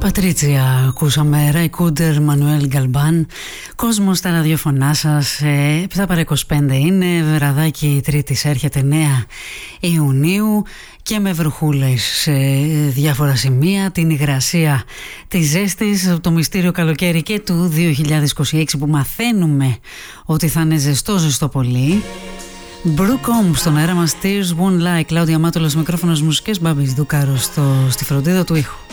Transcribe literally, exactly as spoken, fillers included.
Πατρίτσια, ακούσαμε Ράι Κούντερ, Μανουέλ Γκαλμπάν. Κόσμος στα ραδιοφωνά σας. επτά παρά είκοσι πέντε είναι, βραδάκι Τρίτης έρχεται εννέα Ιουνίου και με βροχούλες σε διάφορα σημεία, την υγρασία της ζέστης, το μυστήριο καλοκαίρι και του δύο χιλιάδες είκοσι έξι που μαθαίνουμε ότι θα είναι ζεστό ζεστό πολύ. Brooke Combs στον αέρα μας, Tears Won't Lie, Κλάουδια Μάτολας, μικρόφωνος, μουσικές, Μπάμπης Δούκαρος στη φροντίδα του ήχου.